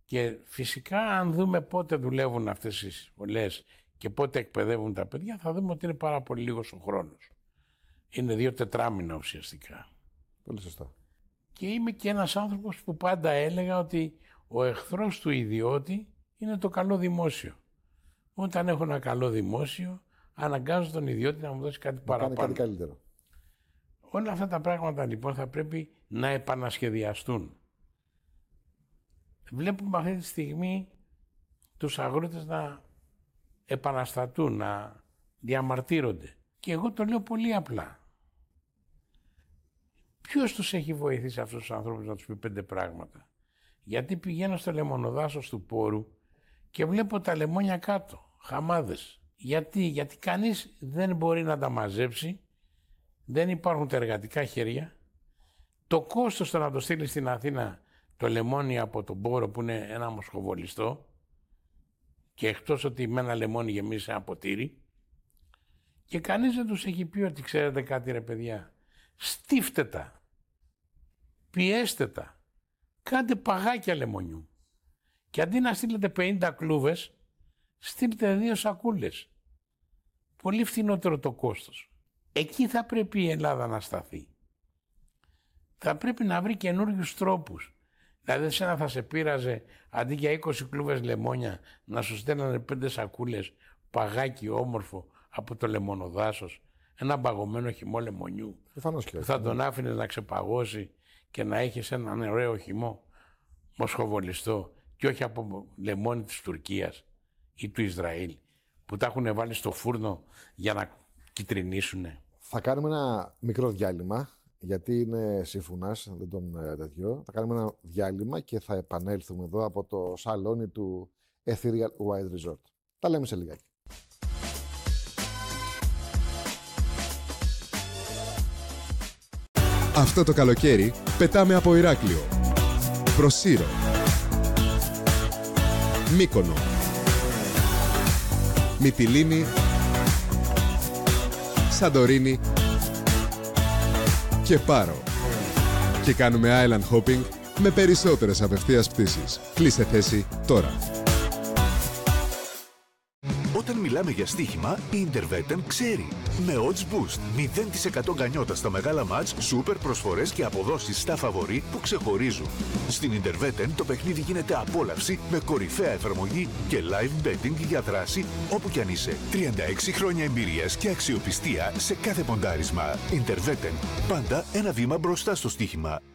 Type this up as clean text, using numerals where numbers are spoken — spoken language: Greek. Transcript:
Και φυσικά αν δούμε πότε δουλεύουν αυτές οι σχολές και πότε εκπαιδεύουν τα παιδιά, θα δούμε ότι είναι πάρα πολύ λίγος ο χρόνος. Είναι 2 τετράμινα ουσιαστικά. Πολύ σωστά. Και είμαι και ένας άνθρωπος που πάντα έλεγα ότι ο εχθρός του ιδιώτη είναι το καλό δημόσιο. Όταν έχω ένα καλό δημόσιο, αναγκάζω τον ιδιώτη να μου δώσει κάτι παραπάνω. Κάτι καλύτερο. Όλα αυτά τα πράγματα λοιπόν θα πρέπει να επανασχεδιαστούν. Βλέπουμε αυτή τη στιγμή τους αγρότες να επαναστατούν, να διαμαρτύρονται. Και εγώ το λέω πολύ απλά. Ποιος τους έχει βοηθήσει αυτούς τους ανθρώπους να τους πει 5 πράγματα? Γιατί πηγαίνω στο λεμονοδάσος του Πόρου και βλέπω τα λεμόνια κάτω, χαμάδες. Γιατί κανείς δεν μπορεί να τα μαζέψει, δεν υπάρχουν τα εργατικά χέρια. Το κόστος το να το στείλει στην Αθήνα το λεμόνι από τον Πόρο που είναι ένα μοσχοβολιστό και εκτός ότι με ένα λεμόνι γεμίσει ένα ποτήρι, και κανείς δεν τους έχει πει ότι ξέρετε κάτι ρε παιδιά, στίφτε τα, πιέστε τα, κάντε παγάκια λεμονιού και αντί να στείλετε 50 κλούβες, στείλτε 2 σακούλες. Πολύ φθηνότερο το κόστος. Εκεί θα πρέπει η Ελλάδα να σταθεί. Θα πρέπει να βρει καινούριους τρόπους. Δηλαδή σένα θα σε πείραζε αντί για 20 κλούβες λεμόνια να σου στέλνανε 5 σακούλες παγάκι όμορφο από το λεμονοδάσος, ένα παγωμένο χυμό λεμονιού που θα τον άφηνε να ξεπαγώσει και να έχεις έναν ωραίο χυμό μοσχοβολιστό και όχι από λεμόνι της Τουρκίας ή του Ισραήλ που τα έχουν βάλει στο φούρνο για να κυτρινίσουνε. Θα κάνουμε ένα μικρό διάλειμμα, γιατί είναι σύμφωνας, δεν τον τέτοιο. Θα κάνουμε ένα διάλειμμα και θα επανέλθουμε εδώ από το σαλόνι του Ethereal Wide Resort. Τα λέμε σε λιγάκι. Αυτό το καλοκαίρι πετάμε από Ηράκλειο, προς Σύρο, Μύκονο, Μυτιλήνη, Σαντορίνη και Πάρο. Και κάνουμε island hopping με περισσότερες απευθείας πτήσεις. Κλείστε θέση τώρα. Όταν μιλάμε για στοίχημα, η Interveten ξέρει. Με odds boost, 0% γκανιότα στα μεγάλα μάτς, σούπερ προσφορές και αποδόσεις στα φαβορί που ξεχωρίζουν. Στην Interveten το παιχνίδι γίνεται απόλαυση με κορυφαία εφαρμογή και live betting για δράση όπου κι αν είσαι. 36 χρόνια εμπειρίας και αξιοπιστία σε κάθε ποντάρισμα. Interveten, πάντα ένα βήμα μπροστά στο στοίχημα.